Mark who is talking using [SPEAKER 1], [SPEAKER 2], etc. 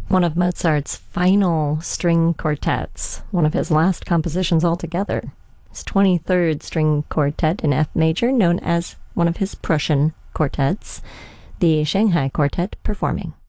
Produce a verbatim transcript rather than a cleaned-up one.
[SPEAKER 1] one of Mozart's final string quartets, one of his last compositions altogether. His twenty-third string quartet in F major, known as one of his Prussian quartets, the Shanghai Quartet performing.